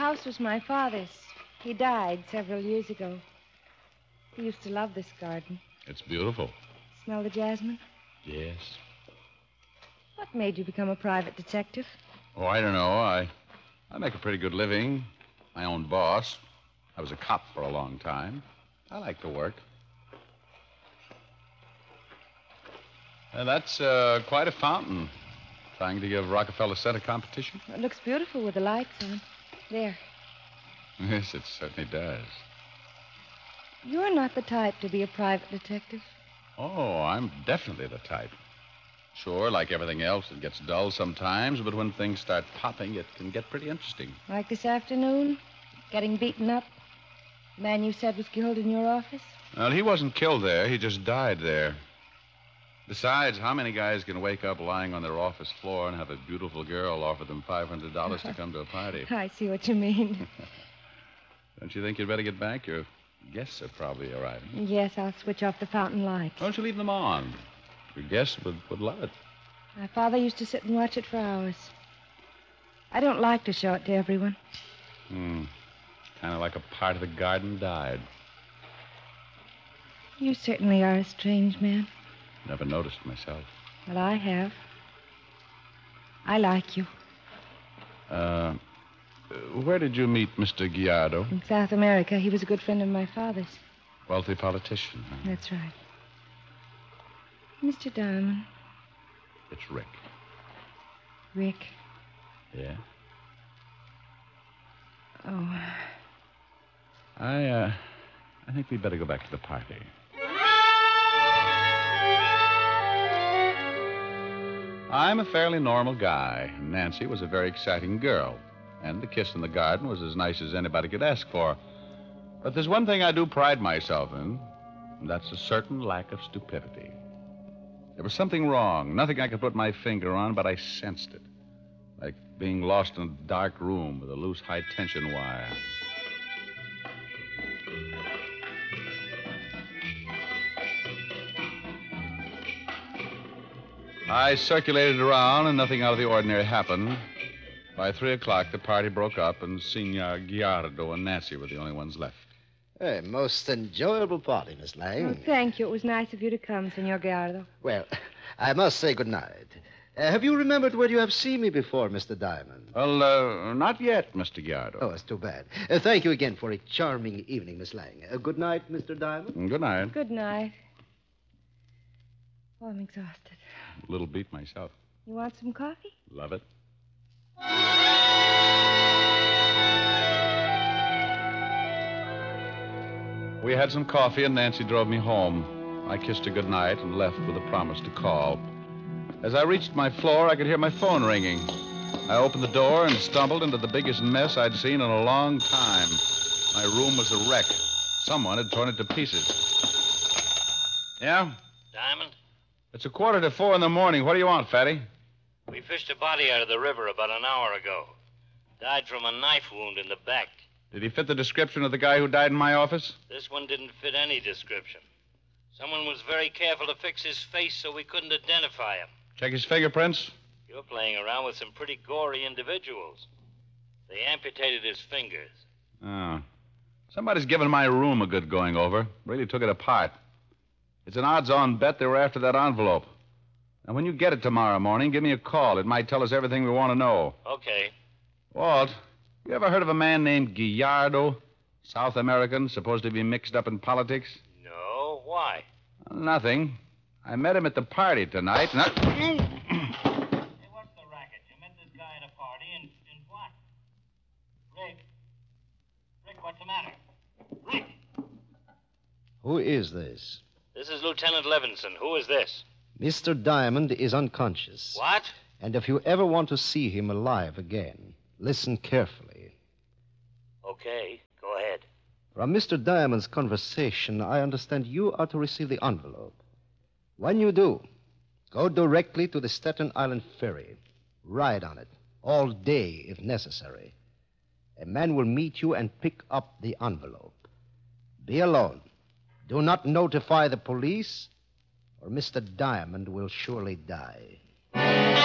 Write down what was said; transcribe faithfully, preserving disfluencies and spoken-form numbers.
house was my father's. He died several years ago. He used to love this garden. It's beautiful. Smell the jasmine? Yes. What made you become a private detective? Oh, I don't know. I, I make a pretty good living. My own boss. I was a cop for a long time. I like the work. Uh, that's uh, quite a fountain. Trying to give Rockefeller Center competition? It looks beautiful with the lights on. There. Yes, it certainly does. You're not the type to be a private detective. Oh, I'm definitely the type. Sure, like everything else, it gets dull sometimes, but when things start popping, it can get pretty interesting. Like this afternoon? Getting beaten up? The man you said was killed in your office? Well, he wasn't killed there. He just died there. Besides, how many guys can wake up lying on their office floor and have a beautiful girl offer them five hundred dollars to come to a party? I see what you mean. Don't you think you'd better get back? Your guests are probably arriving. Yes, I'll switch off the fountain lights. Why don't you leave them on? Your guests would, would love it. My father used to sit and watch it for hours. I don't like to show it to everyone. Hmm. Kind of like a part of the garden died. You certainly are a strange man. Never noticed myself. Well, I have. I like you. Uh, where did you meet Mister Gallardo? In South America. He was a good friend of my father's. Wealthy politician, huh? That's right. Mister Diamond. It's Rick. Rick. Yeah? Oh. I, uh, I think we'd better go back to the party. I'm a fairly normal guy. Nancy was a very exciting girl. And the kiss in the garden was as nice as anybody could ask for. But there's one thing I do pride myself in, and that's a certain lack of stupidity. There was something wrong, nothing I could put my finger on, but I sensed it. Like being lost in a dark room with a loose high-tension wire. I circulated around, and nothing out of the ordinary happened. By three o'clock, the party broke up, and Senor Gallardo and Nancy were the only ones left. A most enjoyable party, Miss Lang. Oh, thank you. It was nice of you to come, Senor Gallardo. Well, I must say good night. Uh, have you remembered where you have seen me before, Mister Diamond? Well, uh, not yet, Mister Gallardo. Oh, it's too bad. Uh, thank you again for a charming evening, Miss Lang. Uh, good night, Mister Diamond. Good night. Good night. Oh, I'm exhausted. A little beat myself. You want some coffee? Love it. We had some coffee, and Nancy drove me home. I kissed her goodnight and left with a promise to call. As I reached my floor, I could hear my phone ringing. I opened the door and stumbled into the biggest mess I'd seen in a long time. My room was a wreck. Someone had torn it to pieces. Yeah? Diamond? It's a quarter to four in the morning. What do you want, Fatty? We fished a body out of the river about an hour ago. Died from a knife wound in the back. Did he fit the description of the guy who died in my office? This one didn't fit any description. Someone was very careful to fix his face so we couldn't identify him. Check his fingerprints. You're playing around with some pretty gory individuals. They amputated his fingers. Oh. Somebody's given my room a good going over. Really took it apart. It's an odds-on bet they were after that envelope. Now, when you get it tomorrow morning, give me a call. It might tell us everything we want to know. Okay. Walt, you ever heard of a man named Gallardo? South American, supposed to be mixed up in politics? No. Why? Well, nothing. I met him at the party tonight, and I... Hey, what's the racket? You met this guy at a party, and, and what? Rick. Rick, what's the matter? Rick! Who is this? This is Lieutenant Levinson. Who is this? Mister Diamond is unconscious. What? And if you ever want to see him alive again, listen carefully. Okay, go ahead. From Mister Diamond's conversation, I understand you are to receive the envelope. When you do, go directly to the Staten Island ferry. Ride on it, all day if necessary. A man will meet you and pick up the envelope. Be alone. Do not notify the police, or Mister Diamond will surely die.